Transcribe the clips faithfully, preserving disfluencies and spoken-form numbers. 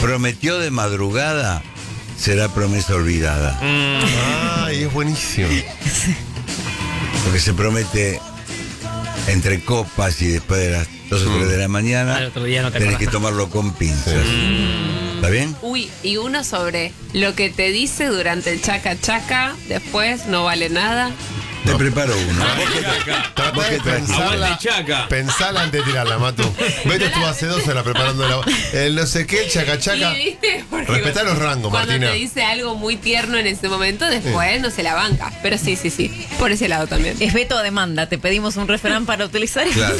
prometió de madrugada será promesa olvidada. Mm. Ay, es buenísimo. Porque se promete entre copas y después de las dos o tres de la mañana, Al otro día no te tenés acordás. que tomarlo con pinzas. Mm. ¿Está bien? Uy, y uno sobre lo que te dice durante el chaca chaca, después no vale nada. Te preparo uno. Tratá ¿Vos de qué trajiste? pensarla, Aguante, Chaca. pensala antes de tirarla, Matu. Beto estuvo hace dos horas preparando la, el no sé qué, el chaca chaca. Y, ¿viste? Porque Respetá los rangos, cuando Martina. te dice algo muy tierno en ese momento, después no se la banca. Pero sí, sí, sí. Por ese lado también. Es Beto a demanda, te pedimos un refrán para utilizar y Claro.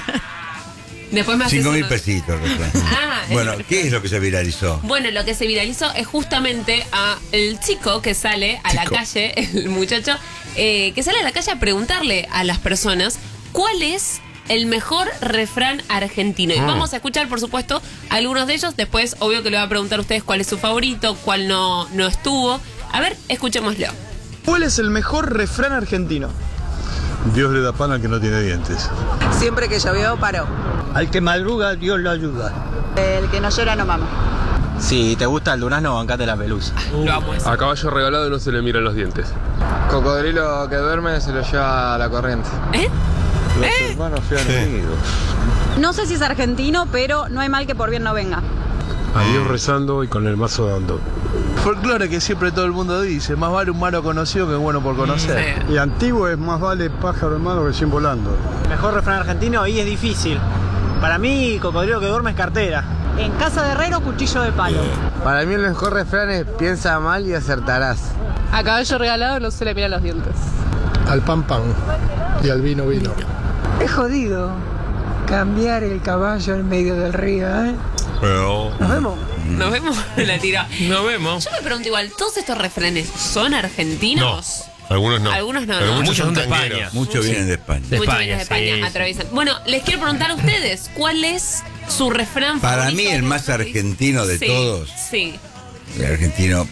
Después me haces Cinco mil uno- pesitos. refrán. Ah, Bueno, es- ¿qué es lo que se viralizó? Bueno, lo que se viralizó es justamente a el chico que sale a la Chico. calle, el muchacho, eh, que sale a la calle a preguntarle a las personas cuál es el mejor refrán argentino. Y Mm. vamos a escuchar, por supuesto, algunos de ellos. Después, obvio que le va a preguntar a ustedes cuál es su favorito, cuál no, no estuvo. A ver, escuchémoslo. ¿Cuál es el mejor refrán argentino? Dios le da pan al que no tiene dientes. Siempre que llovió, paró. Al que madruga, Dios lo ayuda. El que no llora, no mama. Si te gusta el durazno, bancate la pelusa. Lo amo eso. A caballo regalado no se le miran los dientes. Cocodrilo que duerme se lo lleva a la corriente. ¿Eh? Los hermanos sean unidos. No sé si es argentino, pero no hay mal que por bien no venga. A Dios rezando y con el mazo dando. Folclore que siempre todo el mundo dice, más vale un malo conocido que bueno por conocer. Sí. Y antiguo es más vale pájaro hermano que cien volando. Mejor refrán argentino ahí es difícil. Para mí, cocodrilo que duerme es cartera. En casa de herrero, cuchillo de palo. Para mí el mejor refrán es piensa mal y acertarás. A caballo regalado no se le miran los dientes. Al pan pan y al vino vino. Es jodido cambiar el caballo en medio del río, ¿eh? Pero, Nos vemos. Nos vemos en la tira. Nos vemos. Yo me pregunto igual, ¿todos estos refranes son argentinos? algunos no. Algunos no, Pero no. muchos, Muchos son son de tangueros. España. Muchos vienen de España. De Muchos España, de España sí, atraviesan. Bueno, les quiero preguntar a ustedes, ¿cuál es su refrán Para favorito? mí el más argentino de Sí, todos. Sí. El argentino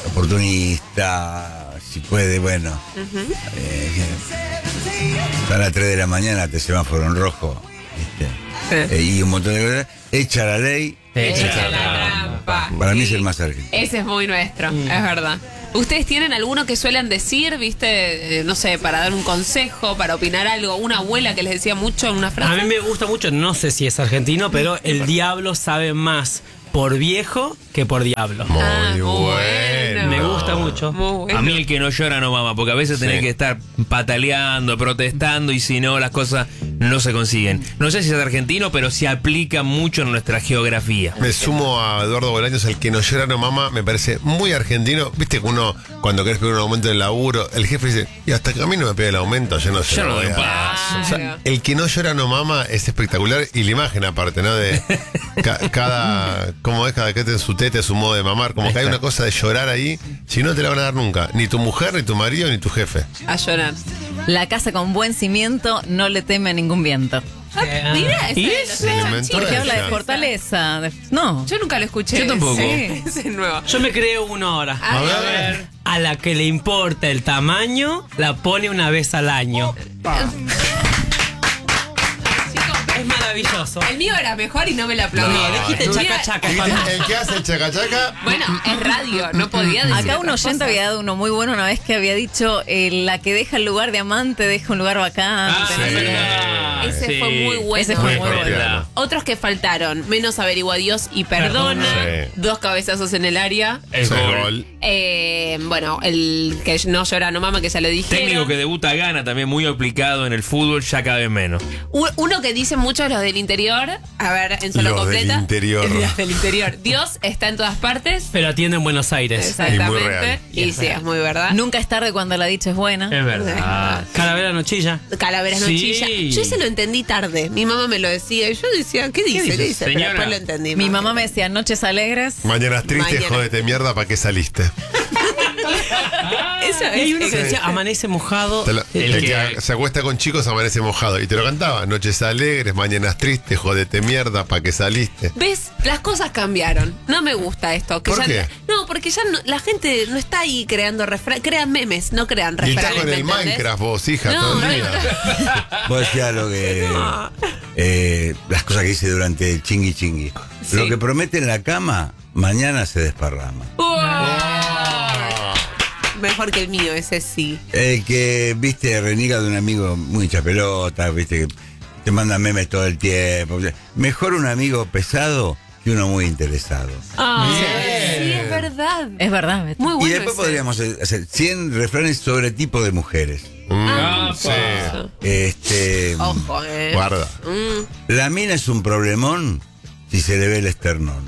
oportunista, si puede, bueno. eh, a las tres de la mañana te semáforo en rojo. ¿viste? Eh, y un montón de cosas. Echa la ley. Echa la trampa. Para mí es Sí. el más argentino. Ese es muy nuestro, es verdad. ¿Ustedes tienen alguno que suelen decir, viste, eh, no sé, para dar un consejo, para opinar algo? Una abuela que les decía mucho en una frase. A mí me gusta mucho, no sé si es argentino, pero el diablo sabe más por viejo que por diablo. Muy Ah, muy bueno. bueno. Me gusta mucho. Muy bueno. A mí el que no llora no mama, porque a veces tenés Sí. que estar pataleando, protestando y si no las cosas no se consiguen. No sé si es argentino, pero se aplica mucho en nuestra geografía. Me sumo a Eduardo Bolaños, el que no llora no mama, me parece muy argentino. Viste que uno, cuando querés pedir un aumento del laburo, el jefe dice, y hasta que a mí no me pide el aumento, yo no sé. Yo no doy un paso. O sea, el que no llora no mama es espectacular y la imagen aparte, ¿no? De ca- cada, como es, cada que te en su tete, su modo de mamar, como que hay una cosa de llorar ahí, si no te la van a dar nunca, ni tu mujer, ni tu marido, ni tu jefe. A llorar. La casa con buen cimiento no le teme a ningún viento. Ah, mira, ese ¿Y lo ese? sé, Se inventó Chanchito. Porque habla de esa. fortaleza. de- No. Yo nunca lo escuché. Yo tampoco. Sí, ese es nuevo. Yo me creo uno ahora. A A ver. ver. A la que le importa el tamaño, la pone una vez al año. Chicos, Es maravilloso. el mío era mejor y no me lo aplaudí. No, dijiste El mío- chaca chaca. ¿Viste? El que hace el chaca chaca. Bueno, es radio, no podía decir Acá un otras oyente cosas. había dado uno muy bueno una vez que había dicho eh, la que deja el lugar de amante deja un lugar vacante. Ah, no sí. sé qué. Ese Sí. fue muy bueno. Ese fue Muy muy bueno. colombiano. Otros que faltaron, menos averigua Dios y perdona, Sí. dos cabezazos en el área. El Sí, gol. gol. Eh, bueno, el que no llora, no mama, que ya lo dije. Técnico que debuta gana, también muy aplicado en el fútbol, ya cada vez menos. Uno que dicen muchos los del interior, a ver, en solo Los del completa. interior. Los del interior. Dios está en todas partes. Pero atiende en Buenos Aires. Exactamente. Y muy real. Y sí, es muy verdad. Nunca es tarde cuando la dicha es buena. Es verdad. Calavera nochilla. Calaveras no Sí. chilla. Yo ese lo entendí tarde. Mi mamá me lo decía y yo decía, ¿qué dice? ¿Qué dice, dice? Pero señora? después lo entendí. Mi mamá me decía noches alegres. Mañanas tristes, Mañana. jódete mierda, ¿para qué saliste? Eso Y hay uno es. que decía amanece mojado. Te lo- El el, que- que, se acuesta con chicos amanece mojado. Y te lo cantaba. Noches alegres, mañanas tristes, jódete mierda, ¿para qué saliste? ¿Ves? Las cosas cambiaron. No me gusta esto. Que ¿Por ya qué? No, porque ya no- la gente no está ahí creando refranes. Crean memes, no crean Y estás refranes. con ¿me el entendés? Minecraft vos, hija, No, todo el no, día. Vos decías lo que. eh, las cosas que hice durante el chingui chingui. Sí. Lo que promete en la cama, mañana se desparrama. Mejor que el mío, ese sí. El que, viste, reniega de un amigo muy hincha pelota, viste, que te manda memes todo el tiempo. Mejor un amigo pesado que uno muy interesado. Ah, sí, es verdad. Es verdad. Beto. Muy bueno. Y después ese. podríamos hacer cien refranes sobre tipo de mujeres. Ah, sí. Este. Ojo, eh. Guarda. Mm. La mina es un problemón si se le ve el esternón.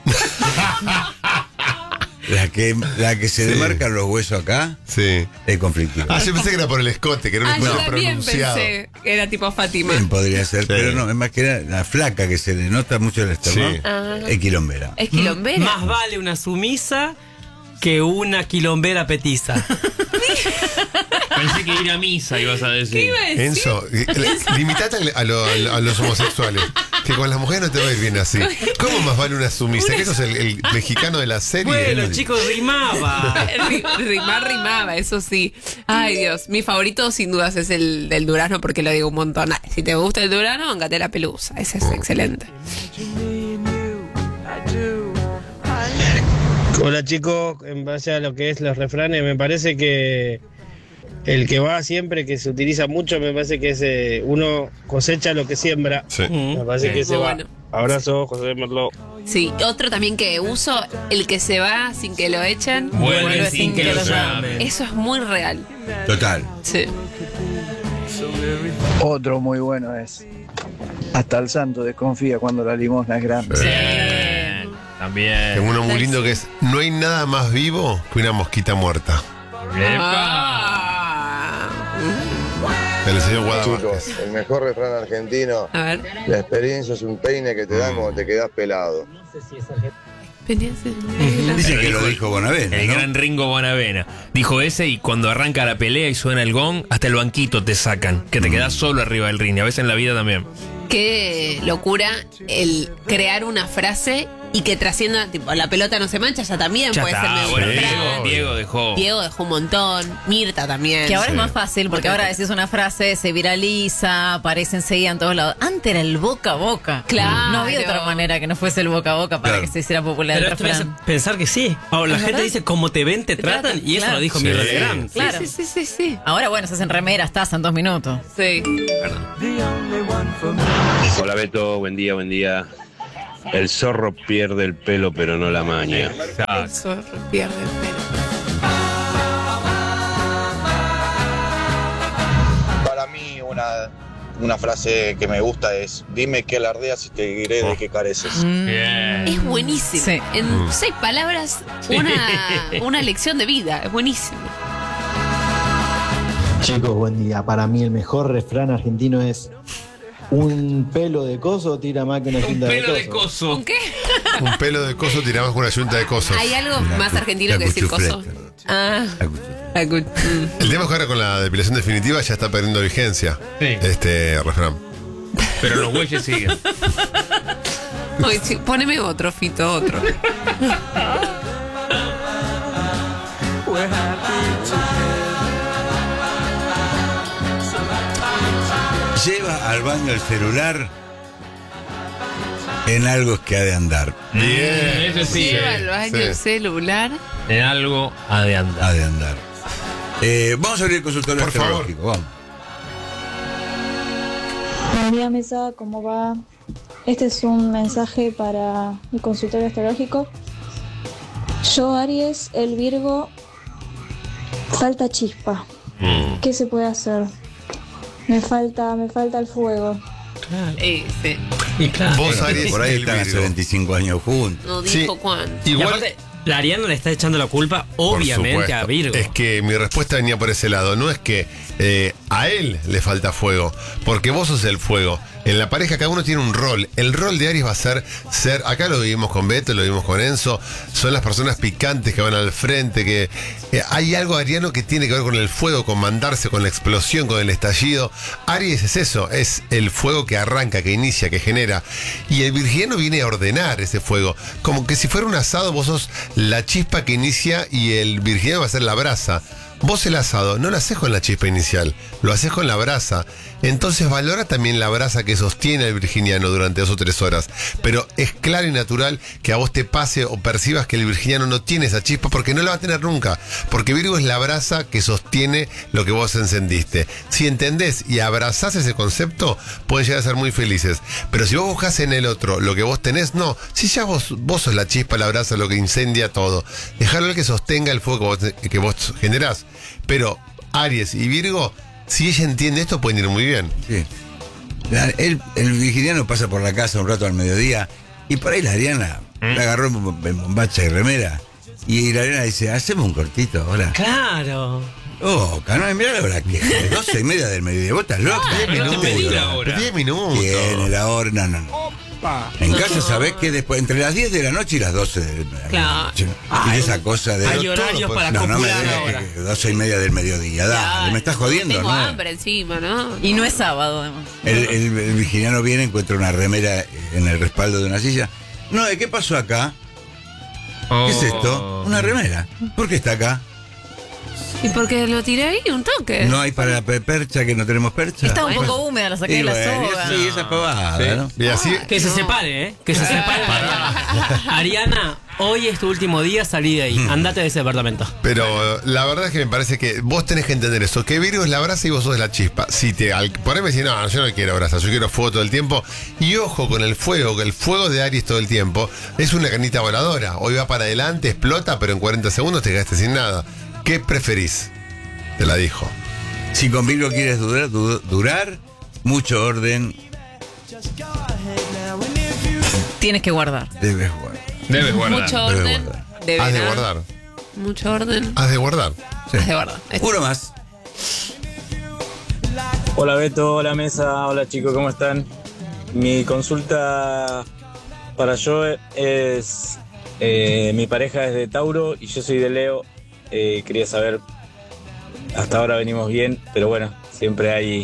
La que, la que se Sí. le marcan los huesos acá Sí. es conflictiva. Ah, yo pensé que era por el escote, que era un Ah, yo escote también pronunciado. pensé que era tipo Fátima. Bien podría ser, Sí. pero no, es más que era la flaca que se le nota mucho el esternón. Sí. Ah. Es quilombera. Es quilombera. Más vale una sumisa que una quilombera petiza. Pensé que ir a misa ibas a decir. ¿Qué iba a decir? Enzo, eh, le- limitate a, lo- a lo- a los homosexuales. Que con las mujeres no te va a ir bien así. ¿Cómo más vale una sumisa? ¿Qué sos el, el mexicano de la serie? Bueno, chicos, rimaba. Ri- Rimar rimaba, eso sí. Ay, Dios. Mi favorito, sin dudas, es el del durazno, porque lo digo un montón. Ay, si te gusta el durazno, ángate la pelusa. Ese es excelente. Hola chicos, en base a lo que es los refranes, me parece que el que va siempre, que se utiliza mucho, me parece que es eh, uno cosecha lo que siembra. Sí. Me parece Sí. que se Muy va. bueno. Abrazo, José Merlo. Sí, otro también que uso, el que se va sin que lo echen. Vuelve sin que lo llamen. Eso es muy real. Total. Sí. Otro muy bueno es, hasta el santo desconfía cuando la limosna es grande. Bien. También. Tengo uno muy lindo que es: no hay nada más vivo que una mosquita muerta. Ah. Me lo enseñó Guada Chicos, Vázquez. el mejor refrán argentino, A ver. la experiencia es un peine que te dan cuando te quedas pelado. Dice que lo dijo Bonavena, El ¿no? gran Ringo Bonavena. Dijo ese, y cuando arranca la pelea y suena el gong, hasta el banquito te sacan. Que te quedas solo arriba del ring. Y a veces en la vida también. Qué locura el crear una frase y que trascienda, tipo, la pelota no se mancha, ya también Ya puede está. ser medio Bueno, refrán. Diego, Diego dejó. Diego dejó un montón, Mirta también. Que ahora Sí. es más fácil, porque ahora decís una frase, se viraliza, aparece enseguida en todos lados. Antes era el boca a boca. Claro. No había otra manera que no fuese el boca a boca para Claro. que se hiciera popular Pero el esto me hace refrán. pensar que sí. Ahora, la ¿Es gente verdad? dice, como te ven, te Te tratan. tratan, Y eso claro. lo dijo Sí. Mirta Legrand. Claro. Sí, sí, sí, sí. Ahora, bueno, se hacen remeras, tazas en dos minutos. Sí. Hola Beto, buen día, buen día. El zorro pierde el pelo pero no la maña. El zorro pierde el pelo. Para mí una, una frase que me gusta es, dime qué alardeas y te diré de qué careces. Bien. Es buenísimo. Sí. En seis palabras, una, una lección de vida. Es buenísimo. Chicos, buen día. Para mí el mejor refrán argentino es: un pelo de coso tira más que una Un cinta de pelo coso. de coso. ¿Con qué? Un pelo de coso tiramos con una yunta de cosos. ¿Hay algo La más cu- argentino la que decir coso? cuchufleta. Ah, La cuchufleta. la cu- mm. El tema es que ahora con la depilación definitiva ya está perdiendo vigencia. Sí. Este refrán. Pero los güeyes siguen. Ay, sí, poneme otro, Fito, otro. Lleva al baño el celular en algo que ha de andar. Bien. Eso sí. Lleva al baño sí. el celular. En algo ha de andar. Ha de andar. Eh, vamos a abrir el consultorio Por favor. astrológico. Vamos. Buen día, mesa, ¿cómo va? Este es un mensaje para el consultorio astrológico. Yo, Aries, el Virgo, falta chispa. ¿Qué se puede hacer? Me falta, me falta el fuego. Eh, sí. Y claro. Vos, Aries, Por ahí el están hace Virgo. veinticinco años juntos. No Sí. dijo cuándo. Y Igual, aparte, la Ariana le está echando la culpa, por obviamente, supuesto. a Virgo. Es que mi respuesta venía por ese lado. No es que eh, a él le falta fuego, porque vos sos el fuego. En la pareja cada uno tiene un rol. El rol de Aries va a ser ser, acá lo vivimos con Beto, lo vivimos con Enzo, son las personas picantes que van al frente, que eh, hay algo ariano que tiene que ver con el fuego, con mandarse, con la explosión, con el estallido. Aries es eso, es el fuego que arranca, que inicia, que genera. Y el virginiano viene a ordenar ese fuego. Como que si fuera un asado, vos sos la chispa que inicia y el virginiano va a ser la brasa. Vos el asado no lo haces con la chispa inicial, lo haces con la brasa. entonces valora también la brasa que sostiene el virginiano durante dos o tres horas. Pero es claro y natural que a vos te pase o percibas que el virginiano no tiene esa chispa, porque no la va a tener nunca. Porque Virgo es la brasa que sostiene lo que vos encendiste. Si entendés y abrazás ese concepto, pueden llegar a ser muy felices. Pero si vos buscás en el otro lo que vos tenés, no. Si ya vos, vos sos la chispa, la brasa, lo que incendia todo. Dejarlo que sostenga el fuego que vos, que vos generás. Pero Aries y Virgo, si ella entiende esto, pueden ir muy bien. Sí. La- el, el virginiano pasa por la casa un rato al mediodía y por ahí la Ariana ¿Mm? la agarró en bom- en bombacha y remera. Y la Ariana dice, hacemos un cortito ahora. Claro. Oh, Canoe, mirá la hora que es, doce y media del mediodía. ¿Vos estás loca? Ah, no te pedí la hora. diez minutos. Tiene la hora, no, no, no. En casa sabés que después, entre las diez de la noche y las doce de la Claro. noche. Y esa cosa de... Hay horarios para no, no me copular digas ahora. que doce y media del mediodía. Dale, Claro. me estás jodiendo, Tengo ¿no? hambre encima, ¿no? Y no es sábado, además. El, el, el virginiano viene, encuentra una remera en el respaldo de una silla. No, ¿qué pasó acá? ¿Qué es esto? Una remera. ¿Por qué está acá? ¿Y porque lo tiré ahí un toque? No hay para pe- percha, que no tenemos percha. Está un poco húmeda, la saqué Y de la bueno, soga. Sí, esa pavada, Sí. ¿no? Y así, Que se separe, ¿eh? Que se separe. Ariana. Ariana, hoy es tu último día, salí de ahí. Andate de ese departamento. pero eh, la verdad es que me parece que vos tenés que entender eso, que Virgo es la brasa y vos sos la chispa. Si te al, por ahí me decís, no, yo no quiero brasa, yo quiero fuego todo el tiempo. Y ojo con el fuego, que el fuego de Aries todo el tiempo es una canita voladora. Hoy va para adelante, explota, pero en cuarenta segundos te quedaste sin nada. ¿Qué preferís? Te la dijo. Si con Virgo quieres durar, du- durar, mucho orden Tienes que guardar. debes guardar. Debes guardar. Mucho Debe orden. guardar. Debe Has de dar. guardar. Mucho orden. Has de guardar. Sí. Has de guardar. Ahí está. Uno más. Hola Beto, hola Mesa, hola chicos, ¿cómo están? Mi consulta para yo es, eh, mi pareja es de Tauro y yo soy de Leo. Eh, quería saber, hasta ahora venimos bien, pero bueno, siempre hay,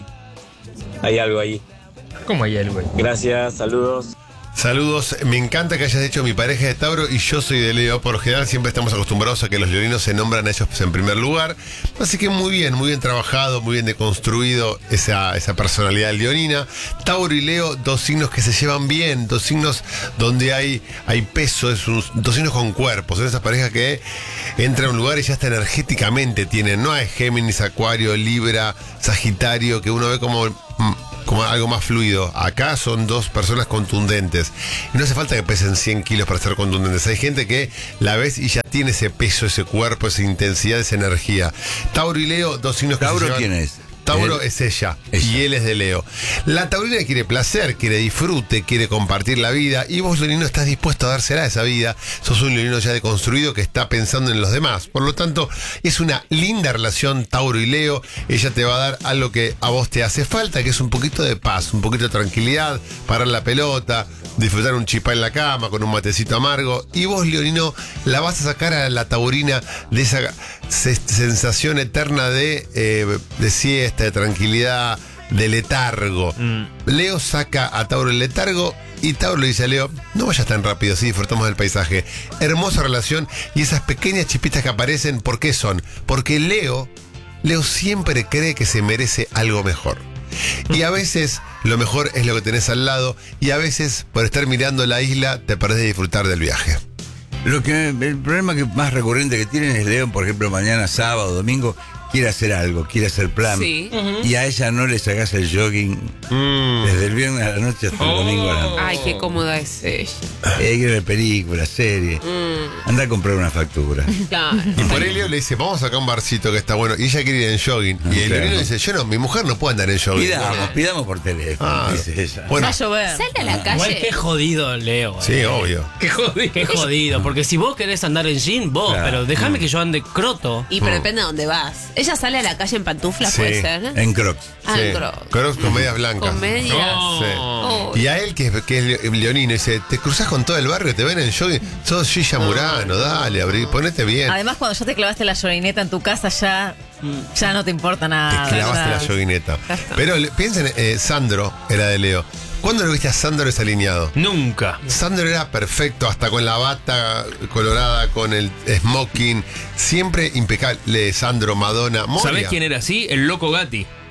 hay algo ahí. ¿Cómo hay algo ahí? Gracias, saludos. Saludos, me encanta que hayas dicho mi pareja es de Tauro y yo soy de Leo. Por lo general siempre estamos acostumbrados a que los leoninos se nombran a ellos en primer lugar. Así que muy bien, muy bien trabajado, muy bien deconstruido esa, esa personalidad leonina. Tauro y Leo, dos signos que se llevan bien, dos signos donde hay, hay peso, es un- dos signos con cuerpo. Son esas parejas que entran a un lugar y ya está energéticamente tienen. No hay Géminis, Acuario, Libra, Sagitario, que uno ve como... mm, como algo más fluido. Acá son dos personas contundentes. Y no hace falta que pesen cien kilos para ser contundentes. Hay gente que la ves y ya tiene ese peso, ese cuerpo, esa intensidad, esa energía. Tauro y Leo, dos signos que se ¿Tauro llevan- quién es? Tauro Él. es ella, Ella. y él es de Leo. La taurina quiere placer, quiere disfrute, quiere compartir la vida, y vos, leonino, estás dispuesto a dársela a esa vida. Sos un leonino ya deconstruido que está pensando en los demás. Por lo tanto, es una linda relación Tauro y Leo. Ella te va a dar algo que a vos te hace falta, que es un poquito de paz, un poquito de tranquilidad, parar la pelota, disfrutar un chipá en la cama con un matecito amargo. Y vos, leonino, la vas a sacar a la taurina de esa se- sensación eterna de, eh, de siesta, de tranquilidad, de letargo. Leo saca a Tauro el letargo y Tauro le dice a Leo, no vayas tan rápido, sí, disfrutamos del paisaje. Hermosa relación, y esas pequeñas chispitas que aparecen, ¿por qué son? Porque Leo, Leo siempre cree que se merece algo mejor. Y a veces lo mejor es lo que tenés al lado, y a veces por estar mirando la isla te perdés de disfrutar del viaje. Lo que, el problema que más recurrente que tienen es León, por ejemplo, mañana, sábado, domingo, quiere hacer algo, quiere hacer plan. Sí. Y a ella no le sacás el jogging desde el viernes a la noche hasta el domingo a la noche. Ay, qué cómoda es ella. Hay que ver películas, series. Mm, Anda a comprar una factura. claro. Y por ahí Leo le dice, vamos a sacar un barcito que está bueno. Y ella quiere ir en jogging. Y el claro. leonino dice, yo no, mi mujer no puede andar en jogging. Pidamos, pidamos por teléfono, Ah, dice ella. bueno. Va a llover. Sal a la Igual calle. qué jodido, Leo. Sí, eh. obvio. Qué jodido. Qué jodido, porque si vos querés andar en jean, vos, Claro. pero déjame que yo ande croto. Y pero depende de dónde vas. Ella sale a la calle en pantuflas, Sí. puede ser. En Crocs. Ah, Sí. en Crocs. Crocs con medias blancas. Con medias. No. Sí. Oh. Y a él, que es, que es leonino, dice, te cruzás con todo el barrio, te ven en jogging, sos Gilla Murano, dale, abrí, ponete bien. Además, cuando ya te clavaste la llorineta en tu casa, ya, ya no te importa nada. Te clavaste Ya- la joguineta. Ya está. Pero le- piensen, eh, Sandro era de Leo. ¿Cuándo lo viste a Sandro desalineado? Nunca. Sandro era perfecto, hasta con la bata colorada, con el smoking, siempre impecable. Sandro, Madonna, Moria. ¿Sabés quién era así? El loco Gatti.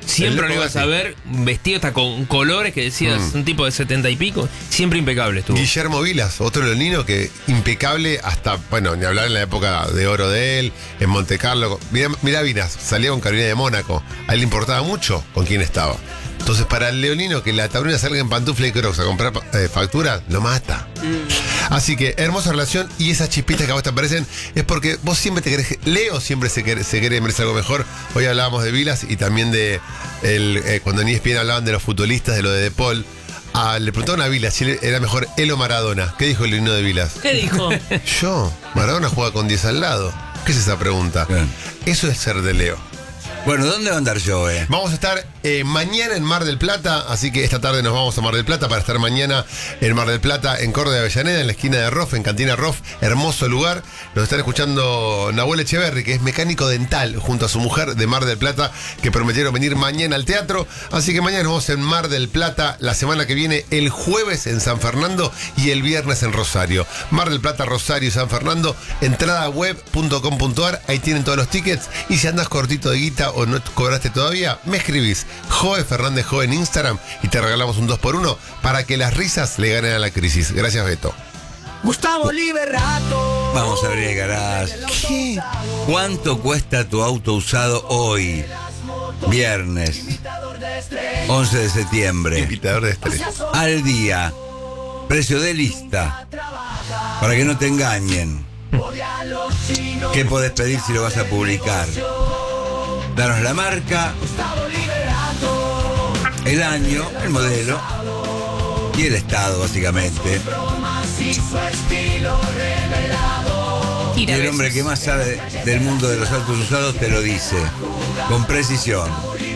Siempre lo ibas a ver vestido hasta con colores que decías, mm. un tipo de setenta y pico, siempre impecable estuvo. Guillermo Vilas, otro leonino que impecable hasta, bueno, ni hablar en la época de oro de él, en Monte Carlo. Mirá, mirá Vilas, salía con Carolina de Mónaco. A él le importaba mucho con quién estaba. Entonces, para el leonino que la taurina salga en pantufla y crocs a comprar eh, facturas, lo mata. Mm. Así que, hermosa relación, y esas chispitas que a vos te aparecen es porque vos siempre te querés. Leo siempre se quiere, se quiere merecer algo mejor. Hoy hablábamos de Vilas y también de. El, eh, cuando en E S P N hablaban de los futbolistas, de lo de De Paul. Ah, le preguntaron a Vilas si era mejor él o Maradona. ¿Qué dijo el leonino de Vilas? ¿Qué dijo? Yo. Maradona juega con diez al lado. ¿Qué es esa pregunta? Bien. Eso es ser de Leo. Bueno, ¿dónde va a andar yo, eh? Vamos a estar eh, mañana en Mar del Plata, así que esta tarde nos vamos a Mar del Plata para estar mañana en Mar del Plata, en Córdoba de Avellaneda, en la esquina de Roff, en Cantina Roff, hermoso lugar. Nos están escuchando Nahuel Echeverry, que es mecánico dental, junto a su mujer de Mar del Plata, que prometieron venir mañana al teatro. Así que mañana nos vamos en Mar del Plata, la semana que viene, el jueves en San Fernando y el viernes en Rosario. Mar del Plata, Rosario y San Fernando, entrada web punto com punto ar, ahí tienen todos los tickets. Y si andas cortito de guita o no cobraste todavía, me escribís Joe Fernández Joe en Instagram y te regalamos un dos por uno para que las risas le ganen a la crisis. Gracias, Beto. Gustavo Liberato. Vamos a abrir el garage. ¿Qué? ¿Cuánto cuesta tu auto usado hoy? Viernes once de septiembre. Invitador de estrés. Al día. Precio de lista. Para que no te engañen. ¿Qué podés pedir si lo vas a publicar? Danos la marca, el año, el modelo y el estado, básicamente. Y el hombre que más sabe del mundo de los autos usados te lo dice, con precisión.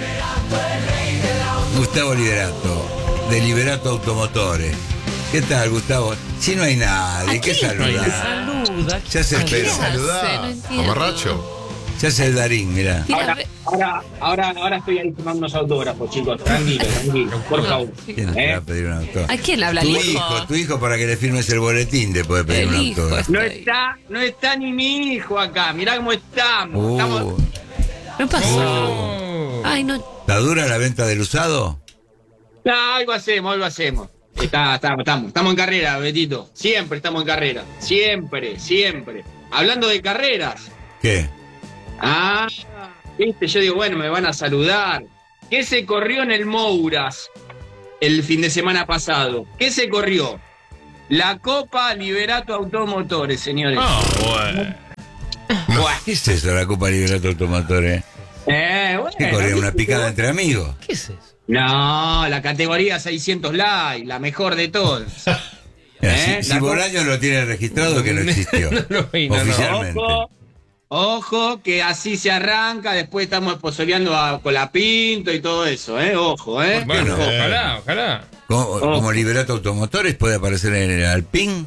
Gustavo Liberato, de Liberato Automotores. ¿Qué tal, Gustavo? Si no hay nadie, ¿qué saludar? Saluda. Ya se espera. Saludá, amarracho. Se hace el Darín, mirá. Ahora, ahora, ahora, ahora estoy ahí tomando unos autógrafos, chicos. Tranquilo, tranquilo, por favor. ¿Quién te ¿Eh? va a pedir un autógrafo? ¿A quién le habla Tu el hijo? hijo? Tu hijo para que le firmes el boletín te puede pedir El un hijo, autógrafo. No está, no está ni mi hijo acá. Mirá cómo estamos. Uh, estamos... ¿Qué pasó? Oh. Ay, no. ¿Está dura la venta del usado? No, algo hacemos, algo hacemos. Está, estamos, estamos, estamos en carrera, Betito. Siempre estamos en carrera. Siempre, siempre. Hablando de carreras. ¿Qué? Ah, viste, yo digo, bueno, me van a saludar. ¿Qué se corrió en el Mouras el fin de semana pasado? ¿Qué se corrió? La Copa Liberato Automotores, señores. Ah, bueno. Bueno. ¿Qué es eso, la Copa Liberato Automotores? Eh, bueno. ¿Qué corría? ¿Una picada entre amigos? ¿Qué es eso? No, la categoría seiscientos Light, la mejor de todas. Mira, ¿Eh? Si, si Bolaño lo tiene registrado, que no existió. No lo vi, no, no. Oficialmente. Ojo, ojo, que así se arranca, después estamos esposoleando a Colapinto y todo eso, ¿eh? Ojo, ¿eh? Bueno, Ojo. ojalá, ojalá. Como, como Liberato Automotores puede aparecer en el Alpine.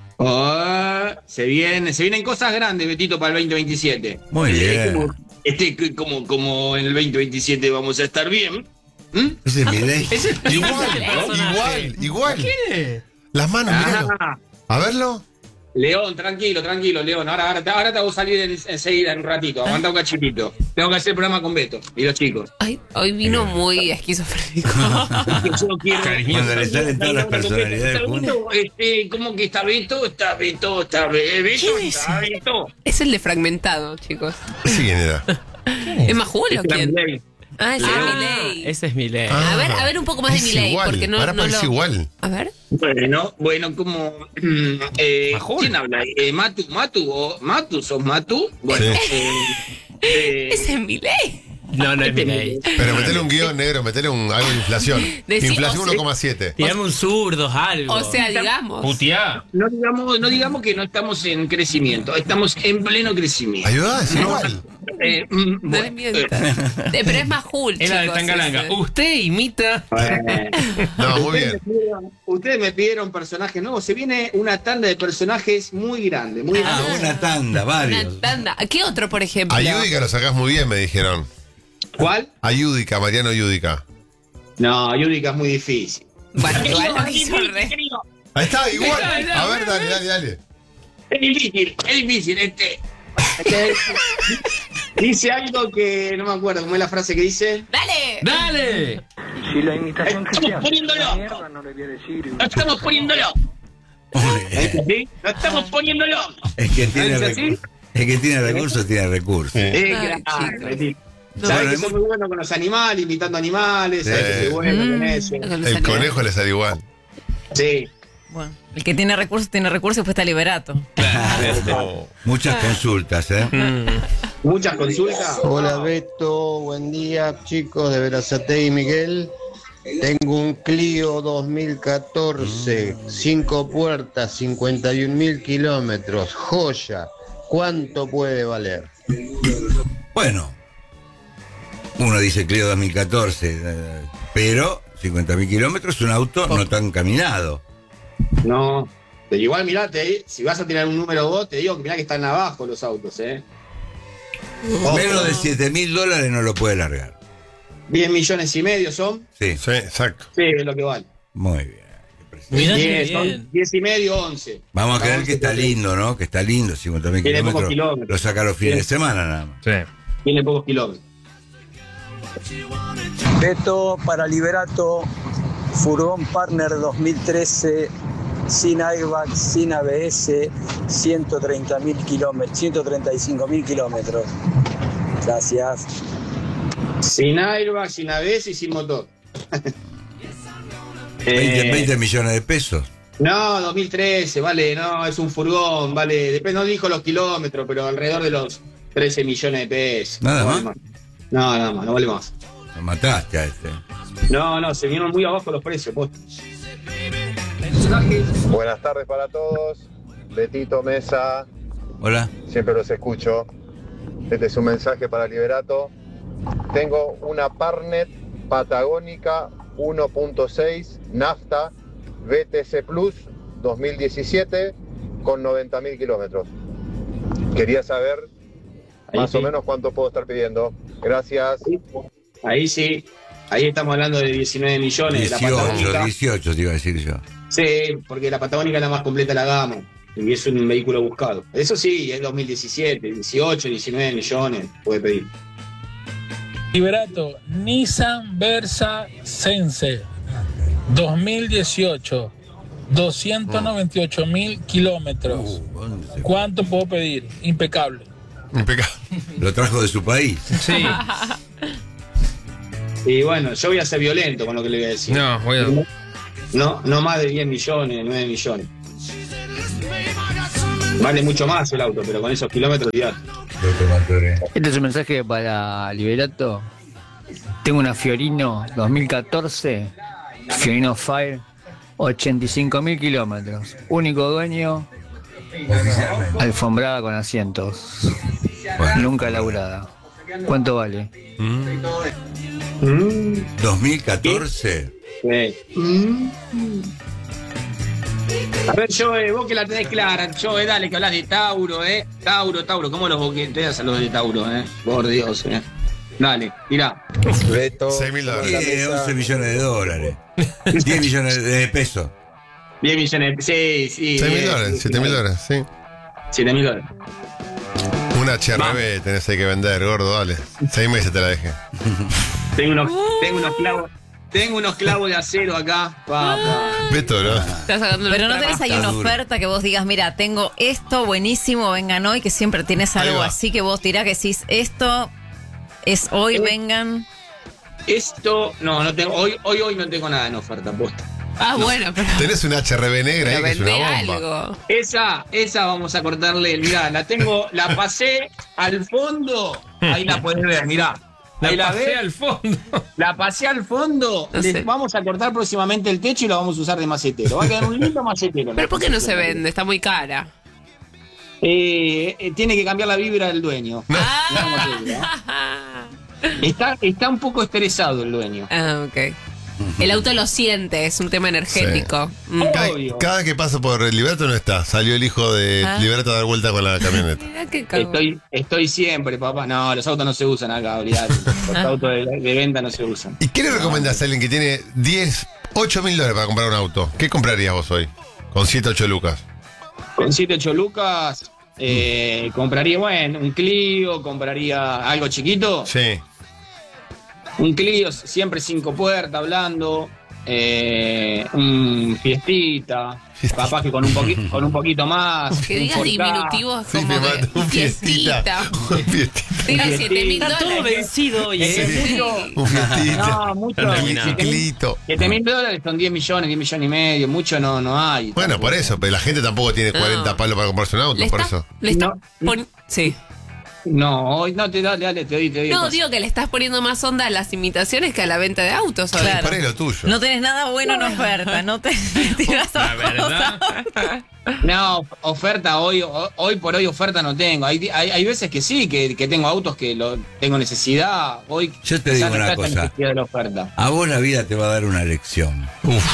Oh, se viene, se vienen cosas grandes, Betito, para el veinte veintisiete. Muy bien. Como, este, como, como en el veinte veintisiete vamos a estar bien. ¿Mm? Ese es mi ley. Ese es Igual, igual, igual. ¿Quién es? Las manos, miralo. Ah, A verlo. León, tranquilo, tranquilo, León. Ahora, ahora, ahora te voy a salir en- enseguida, en un ratito. Aguanta un cachitito. Tengo que hacer el programa con Beto y los chicos. Ay, hoy vino muy esquizofrénico. Yo quiero... Cuando le salen todas las personalidades ¿Está juntas. Beto? Este, ¿Cómo que está Beto? Está Beto, está Be- Beto, ¿Quién es? está Beto. Es el de fragmentado, chicos. Sí, ¿quién era? ¿Es más Julio o Este quién? Milei. Ah, ese Ah, es Milei. ese es mi ley. Ah. A ver, a ver un poco más de Es Milei, igual, porque no, ahora no parece lo... igual. A ver. Bueno, bueno, como... mm, eh, Majul. ¿Quién habla? Eh, Matu, Matu, o Matu, ¿sos Matu? Bueno, Sí. eh, eh, Ese es Milei. No, no es mi ley. Pero metele un guión negro, metele un, algo de inflación. Decí- Inflación o sea- uno coma siete. Tirame un zurdo, algo. O sea, digamos. Puteá. no, digamos, no digamos que no estamos en crecimiento, estamos en pleno crecimiento. Ayuda, es igual. Eh, mm, No bueno, le mientas. Eh, Pero es más Jul, Es la de chicos, Tangalanga. ese. Usted imita. eh, No, muy ustedes bien. me pidieron- Ustedes me pidieron personajes nuevos. Se viene una tanda de personajes muy grande, muy Ah, grande. una tanda, varios. Una tanda. ¿Qué otro, por ejemplo? A Yudica lo sacás muy bien, me dijeron. ¿Cuál? A Yudica, Mariano Yudica. No, Yudica es muy difícil. Bueno, igual lo hizo re. Ahí está, igual. A ver, dale, dale, dale. Es difícil, es difícil. Este, este- Dice algo que no me acuerdo, ¿cómo es la frase que dice? ¡Dale! ¡Dale! Si la imitación ¡Estamos poniéndolo! mierda, no le voy a decir. ¡No estamos poniéndolo! ¿Sí? ¡No estamos poniéndolo! Es que tiene ¿Es así? recursos. Es que tiene recursos, tiene recursos. Eh, Ay, claro, chicos. Betty. No, Sabes bueno, que es soy muy- muy bueno con los animales, imitando animales, sabes Sí. que soy bueno con eso. El conejo le sale igual. Sí. Bueno, el que tiene recursos, tiene recursos y después está Liberato. No. Muchas consultas, ¿eh? Muchas consultas. Hola Beto, buen día chicos de Verazate y Miguel. Tengo un Clio dos mil catorce, cinco puertas, cincuenta y un mil kilómetros, joya. ¿Cuánto puede valer? Bueno, uno dice Clio dos mil catorce, eh, pero cincuenta mil kilómetros es un auto no tan caminado. No. Pero igual, mirate, si vas a tirar un número vos, te digo que mirá que están abajo los autos, ¿eh? Ojo. Menos de siete mil dólares no lo puede largar. diez millones y medio son. Sí, Sí, exacto. Sí, es lo que vale. muy bien. Mirá qué diez, bien. son diez y medio, once. Vamos a creer que está once, lindo, ¿no? Que está lindo, cincuenta mil Tiene pocos kilómetros. kilómetros. Lo saca los fines Sí. de semana nada más. Sí. Tiene pocos kilómetros. Beto para Liberato, furgón Partner dos mil trece, sin airbag, sin A B S, ciento treinta mil kilómetros, ciento treinta y cinco mil kilómetros. Gracias. Sin airbag, sin A B S y sin motor. veinte, Eh, veinte millones de pesos. No, dos mil trece, vale, no, es un furgón, vale. Después no dijo los kilómetros, pero alrededor de los trece millones de pesos. ¿Nada no más? Vale no, nada más, no vale más. Lo mataste a este. No, no, se vinieron muy abajo los precios, posta. Buenas tardes para todos. Betito, Mesa, Hola. siempre los escucho. Este es un mensaje para Liberato. Tengo una Parnet Patagónica uno punto seis nafta B T C Plus dos mil diecisiete con noventa mil kilómetros. Quería saber Ahí más sí. o menos cuánto puedo estar pidiendo. Gracias. Ahí sí, ahí estamos hablando de diecinueve millones. La dieciocho, Patagónica, dieciocho te iba a decir yo. sí, porque la Patagónica es la más completa de la gama y es un vehículo buscado. Eso sí, es dos mil diecisiete, dieciocho, diecinueve millones puede pedir. Liberato, Nissan Versa Sense dos mil dieciocho, doscientos noventa y ocho mil kilómetros. ¿Cuánto puedo pedir? Impecable. Impecable. Lo trajo de su país. Sí. Y bueno, yo voy a ser violento con lo que le voy a decir. No, voy a. No, no más de diez millones, nueve millones. Vale mucho más el auto, pero con esos kilómetros ya. Este es un mensaje para Liberato. Tengo una Fiorino dos mil catorce, Fiorino Fire, ochenta y cinco mil kilómetros. Único dueño, alfombrada con asientos. Nunca laburada. ¿Cuánto vale? dos mil catorce. Sí. A ver, Joe, vos que la tenés clara, Joe, dale, que hablas de Tauro, ¿eh? Tauro, Tauro, ¿cómo los boqueteas a los de Tauro, eh? Por Dios, ¿eh? Dale, tirá. Beto, seis mil dólares. Tiene once millones de dólares. diez millones de pesos. diez millones, sí, sí. seis mil diez, dólares, sí, siete mil sí. dólares, sí. siete mil dólares. Una H R B tenés ahí que vender, gordo, dale. Seis meses te la dejé. Tengo unos, tengo unos clavos, tengo unos clavos de acero acá, papá. Beto, ¿no? Está sacando Pero no los tenés ahí Está una duro. oferta que vos digas, mira, tengo esto buenísimo, vengan hoy, que siempre tienes Ahí algo va. así que vos tirás que decís, esto es hoy, Eh, vengan. Esto, no, no tengo, hoy, hoy, hoy no tengo nada en oferta, posta. Ah, bueno, pero. Tenés una H R B negra ahí pero que es una vende bomba. algo. Esa, esa vamos a cortarle, mirá, la tengo, la pasé al fondo, ahí la podés ver, mirá. La Ahí la pasé ves, al fondo. la pasé al fondo, No les sé. vamos a cortar próximamente el techo y lo vamos a usar de macetero. Va a quedar un lindo macetero. Pero ¿por qué no se vende? Está muy cara. Eh, eh, tiene que cambiar la vibra del dueño. Está, está un poco estresado el dueño. Ah, ok. El auto lo siente, es un tema energético. Mm. Cada, Obvio. cada que pasa por el Liberato no está. Salió el hijo de Ah. Liberato a dar vuelta con la camioneta. Mirá qué cago. Estoy, estoy siempre, papá. No, los autos no se usan acá, olvidate. Los autos de, de venta no se usan. ¿Y qué le recomendás a alguien que tiene diez, ocho mil dólares para comprar un auto? ¿Qué comprarías vos hoy? Con siete, ocho lucas. Con siete, ocho lucas, eh, compraría, bueno, un Clio, compraría algo chiquito. Sí. Un Clio, siempre cinco puertas, hablando. Eh, un Fiestita, capaz que con un, poqui, con un poquito más. Que un digas Ford Ka. diminutivos Sí, como me de mata un fiestita. Fiestita. Un fiestita. Diga siete mil Está todo dólares. vencido hoy. Sí. ¿eh? Un fiestita. No, mucho. Está terminado. Ciclito. siete mil dólares son diez millones, diez millones y medio. Mucho no, no hay. Bueno, tampoco. por eso, pero la gente tampoco tiene cuarenta No. palos para comprarse un auto, Le por está, eso. le está No. pon- sí. No, hoy no, te dale, dale, te doy, te doy. No, paso. digo que le estás poniendo más onda a las imitaciones que a la venta de autos. ahora. Claro. Paré lo tuyo. No tenés nada bueno en oferta, no te tiras La abajo los verdad. No, oferta hoy, ho- hoy por hoy oferta no tengo. Hay, hay, hay veces que sí, que, que tengo autos que lo, tengo necesidad. Hoy Yo te quizás digo no una está esa cosa. necesidad de la oferta. A vos la vida te va a dar una lección.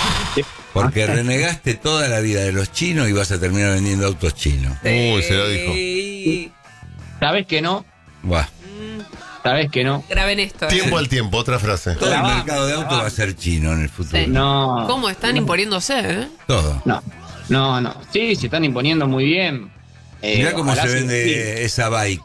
Porque renegaste toda la vida de los chinos y vas a terminar vendiendo autos chinos. Uy, se lo dijo. Sí. ¿Sabes que no? Buah. ¿Sabes que no? Graben esto. eh. Tiempo al tiempo, otra frase. Todo el La mercado de autos va a ser chino en el futuro. Sí. No. ¿Cómo están imponiéndose, eh? Todo. No, no, no. Sí, se están imponiendo muy bien. Eh, Mirá cómo ojalá se sí. vende esa bike.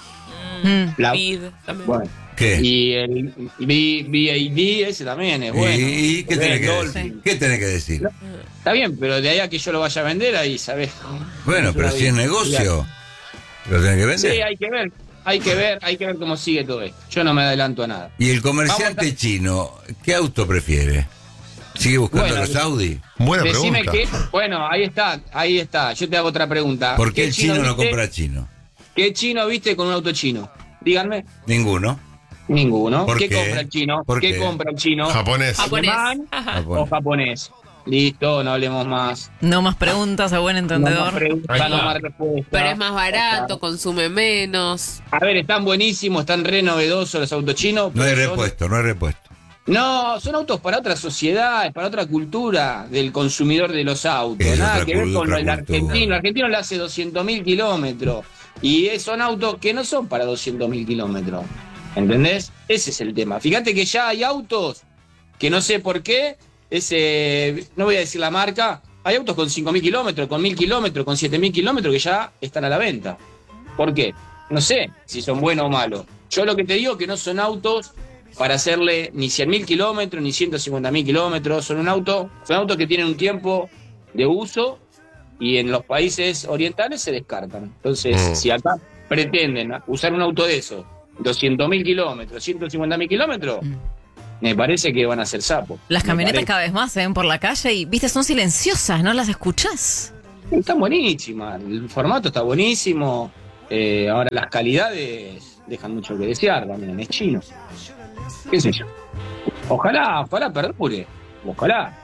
Mm. La- Vid también. Bueno. ¿Qué? Y el B- B A D ese también es bueno. ¿Y, y qué tenés que Dolphin. decir? ¿Qué tenés que decir? Está bien, pero de ahí a que yo lo vaya a vender, ahí, ¿sabes? Bueno, pero si es negocio, lo tenés que Sí, vender. hay que ver. Hay que ver, hay que ver cómo sigue todo esto. Yo no me adelanto a nada. Y el comerciante Vamos chino, ¿qué auto prefiere? ¿Sigue buscando Bueno, los Audi? Buena Decime pregunta. que, bueno, ahí está, ahí está. Yo te hago otra pregunta. ¿Por qué el chino no viste? compra chino? ¿Qué chino viste con un auto chino? Díganme. Ninguno. Ninguno. ¿Por ¿Qué, qué? compra el chino? ¿Por ¿Qué, qué? compra el chino? Japonés. Japonés. ¿Alemán Japón. o japonés? Listo, no hablemos más. No más preguntas a buen No más entendedor. preguntas, Ahí no está. más respuestas. Pero es más barato, consume menos. A ver, están buenísimos, están re novedosos los autos chinos. No hay pero son- repuesto, no hay repuesto. No, son autos para otra sociedad, para otra cultura del consumidor de los autos. Es Nada otra que ver cul- con otra el cultura. argentino. El argentino le hace doscientos mil kilómetros. Y es- son autos que no son para doscientos mil kilómetros. ¿Entendés? Ese es el tema. Fíjate que ya hay autos que no sé por qué, ese, no voy a decir la marca, hay autos con cinco mil kilómetros, con mil kilómetros, con siete mil kilómetros que ya están a la venta. ¿Por qué? No sé si son buenos o malos. Yo lo que te digo es que no son autos para hacerle ni cien mil kilómetros, ni ciento cincuenta mil kilómetros. Son un auto, son autos que tienen un tiempo de uso y en los países orientales se descartan. Entonces, Mm. si acá pretenden usar un auto de esos, doscientos mil kilómetros, ciento cincuenta mil kilómetros, me parece que van a ser sapos. Las Me camionetas parece. cada vez más se ven por la calle y, viste, son silenciosas, no las escuchás. Están buenísimas, el formato está buenísimo. Eh, ahora las calidades dejan mucho que desear también, es chino. ¿Qué sé yo? Ojalá, ojalá perdure. Ojalá.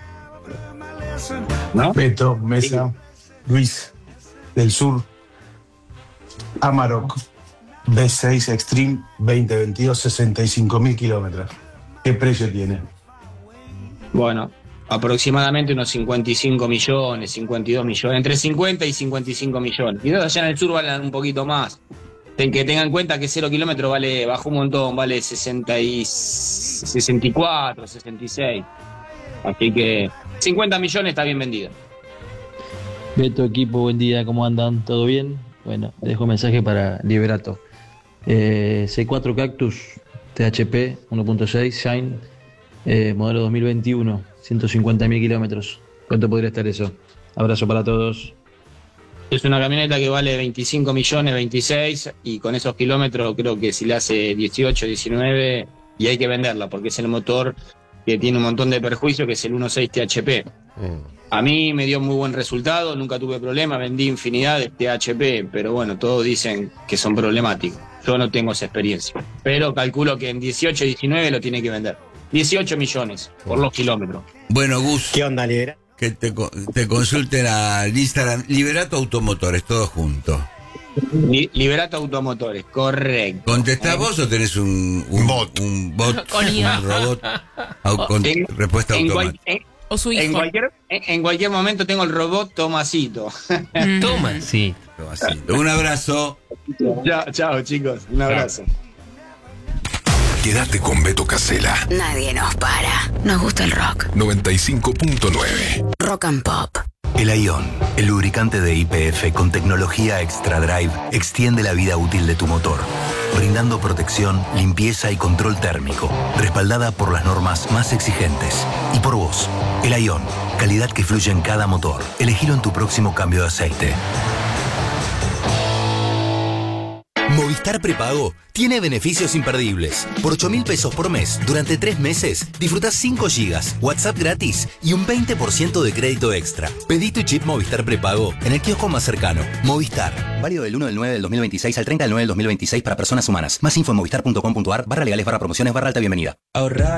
¿No? Beto, Mesa, Luis, del Sur, Amarok, B seis Extreme veinte veintidós, sesenta y cinco mil kilómetros. ¿Qué precio tiene? Bueno, aproximadamente unos cincuenta y cinco millones, cincuenta y dos millones, entre cincuenta y cincuenta y cinco millones. Y allá en el sur valen un poquito más. Ten que tengan en cuenta que cero kilómetros vale, bajó un montón, vale sesenta y, sesenta y cuatro, sesenta y seis. Así que cincuenta millones está bien vendido. Beto, equipo, buen día, ¿cómo andan? ¿Todo bien? Bueno, le dejo un mensaje para Liberato. Eh, C cuatro Cactus T H P uno punto seis Shine, eh, modelo dos mil veintiuno, ciento cincuenta mil kilómetros. ¿Cuánto podría estar eso? Abrazo para todos. Es una camioneta que vale veinticinco millones, veintiséis, y con esos kilómetros creo que si le hace dieciocho, diecinueve, y hay que venderla, porque es el motor que tiene un montón de perjuicio, que es el uno punto seis T H P. A mí me dio muy buen resultado, nunca tuve problema, vendí infinidad de T H P, pero bueno, todos dicen que son problemáticos. Yo no tengo esa experiencia, pero calculo que en dieciocho, diecinueve lo tiene que vender. dieciocho millones por los kilómetros. Bueno, Gus. ¿Qué onda, Libera? Que te, co- te consulten al Instagram Liberato Automotores, todos juntos. Li- Liberato Automotores, correcto. ¿Contestás vos o tenés un, un bot, un, bot Con I A. un robot au- con En- respuesta en automática? cual- en- O su En hijo. cualquier, en, en cualquier momento tengo el robot Tomasito. Toma, sí. Tomasito. Un abrazo. Chao, chao, chicos. Un abrazo. Quédate con Beto Casella. Nadie nos para. Nos gusta el rock. noventa y cinco punto nueve. Rock and Pop. El Ion, el lubricante de Y P F con tecnología Extra Drive, extiende la vida útil de tu motor, brindando protección, limpieza y control térmico, respaldada por las normas más exigentes. Y por vos, el Ion, calidad que fluye en cada motor. Elegilo en tu próximo cambio de aceite. Movistar Prepago tiene beneficios imperdibles. Por ocho mil pesos por mes, durante tres meses, disfrutás cinco gigas, WhatsApp gratis y un veinte por ciento de crédito extra. Pedí tu chip Movistar Prepago en el kiosco más cercano. Movistar. Válido del uno del nueve del dos mil veintiséis al treinta del nueve del dos mil veintiséis para personas humanas. Más info en movistar punto com punto ar barra legales barra promociones barra alta bienvenida. Ahorrar